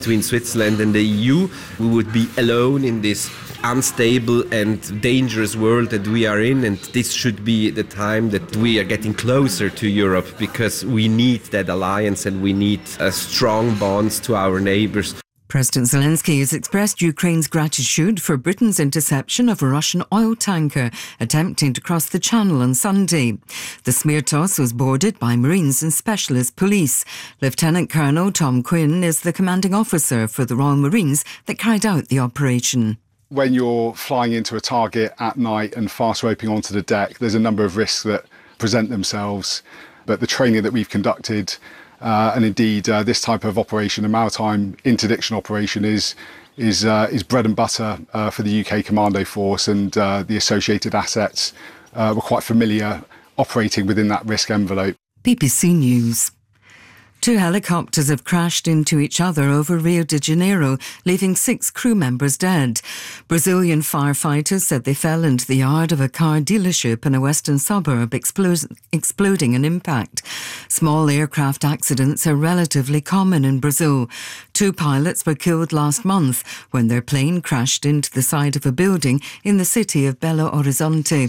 Between Switzerland and the EU, we would be alone in this unstable and dangerous world that we are in, and this should be the time that we are getting closer to Europe, because we need that alliance and we need strong bonds to our neighbours. President Zelensky has expressed Ukraine's gratitude for Britain's interception of a Russian oil tanker attempting to cross the Channel on Sunday. The Smirtos was boarded by Marines and Specialist Police. Lieutenant Colonel Tom Quinn is the commanding officer for the Royal Marines that carried out the operation. When you're flying into a target at night and fast roping onto the deck, there's a number of risks that present themselves. But the training that we've conducted, and indeed this type of operation, a maritime interdiction operation, is bread and butter for the UK Commando Force, and the associated assets were quite familiar operating within that risk envelope. BBC News. 2 helicopters have crashed into each other over Rio de Janeiro, leaving 6 crew members dead. Brazilian firefighters said they fell into the yard of a car dealership in a western suburb, exploding an impact. Small aircraft accidents are relatively common in Brazil. 2 pilots were killed last month when their plane crashed into the side of a building in the city of Belo Horizonte.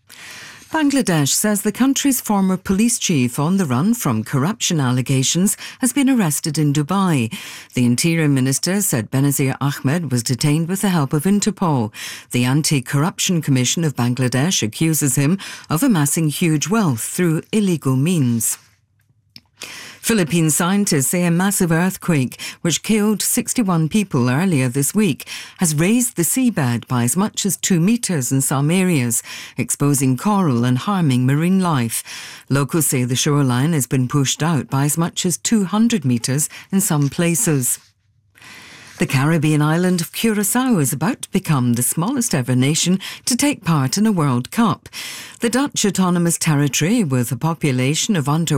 Bangladesh says the country's former police chief on the run from corruption allegations has been arrested in Dubai. The Interior Minister said Benazir Ahmed was detained with the help of Interpol. The Anti-Corruption Commission of Bangladesh accuses him of amassing huge wealth through illegal means. Philippine scientists say a massive earthquake, which killed 61 people earlier this week, has raised the seabed by as much as 2 metres in some areas, exposing coral and harming marine life. Locals say the shoreline has been pushed out by as much as 200 metres in some places. The Caribbean island of Curaçao is about to become the smallest ever nation to take part in a World Cup. The Dutch Autonomous Territory, with a population of under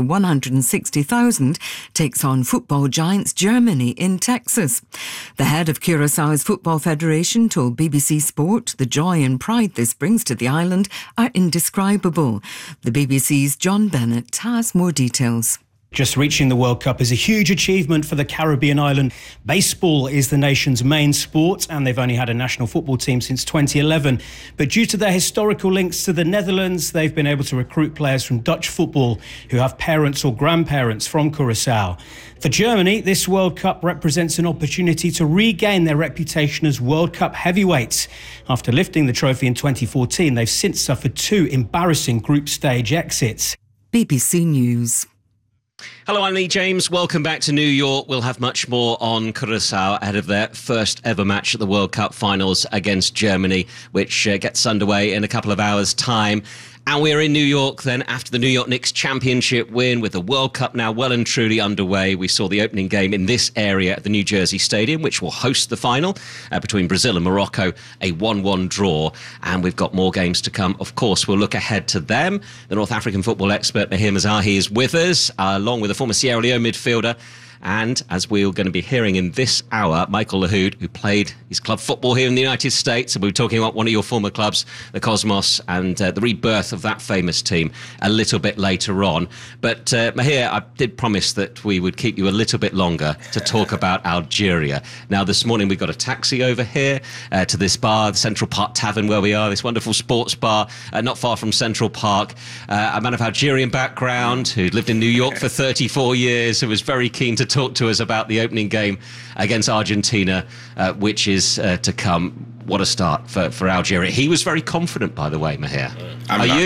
160,000, takes on football giants Germany in Texas. The head of Curaçao's Football Federation told BBC Sport the joy and pride this brings to the island are indescribable. The BBC's John Bennett has more details. Just reaching the World Cup is a huge achievement for the Caribbean island. Baseball is the nation's main sport, and they've only had a national football team since 2011. But due to their historical links to the Netherlands, they've been able to recruit players from Dutch football who have parents or grandparents from Curaçao. For Germany, this World Cup represents an opportunity to regain their reputation as World Cup heavyweights. After lifting the trophy in 2014, they've since suffered 2 embarrassing group stage exits. BBC News. Hello, I'm Lee James. Welcome back to New York. We'll have much more on Curaçao ahead of their first ever match at the World Cup finals against Germany, which gets underway in a couple of hours' time. And we're in New York then after the New York Knicks championship win, with the World Cup now well and truly underway. We saw the opening game in this area at the New Jersey Stadium, which will host the final between Brazil and Morocco, a 1-1 draw. And we've got more games to come. Of course, we'll look ahead to them. The North African football expert Mahir Mazahi is with us, along with a former Sierra Leone midfielder. And as we're going to be hearing in this hour, Michael Lahoud, who played his club football here in the United States. And we'll be talking about one of your former clubs, the Cosmos, and the rebirth of that famous team a little bit later on. But Mahir, I did promise that we would keep you a little bit longer to talk about Algeria. Now, this morning we got a taxi over here to this bar, the Central Park Tavern, where we are, this wonderful sports bar not far from Central Park. A man of Algerian background who lived in New York for 34 years, who was very keen to talk to us about the opening game against Argentina, which is to come. What a start for Algeria. He was very confident, by the way, Mahir. Are you?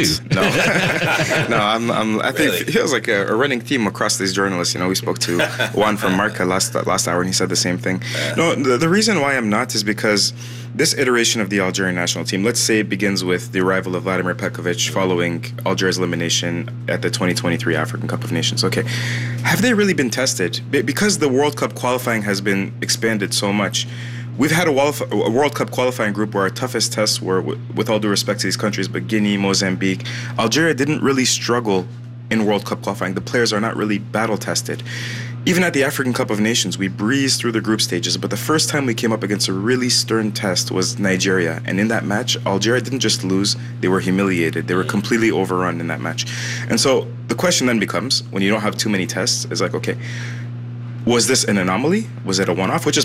No, I think it feels like a running theme across these journalists. You know, we spoke to Juan from Marca last hour, and he said the same thing. No, the reason why I'm not is because this iteration of the Algerian national team, let's say it begins with the arrival of Vladimir Petkovic following Algeria's elimination at the 2023 African Cup of Nations. Okay, have they really been tested? Because the World Cup qualifying has been expanded so much, we've had a World Cup qualifying group where our toughest tests were, with all due respect to these countries, but Guinea, Mozambique. Algeria didn't really struggle in World Cup qualifying. The players are not really battle-tested. Even at the African Cup of Nations, we breezed through the group stages, but the first time we came up against a really stern test was Nigeria. And in that match, Algeria didn't just lose, they were humiliated. They were completely overrun in that match. And so the question then becomes, when you don't have too many tests, is like, okay, was this an anomaly? Was it a one-off? Which is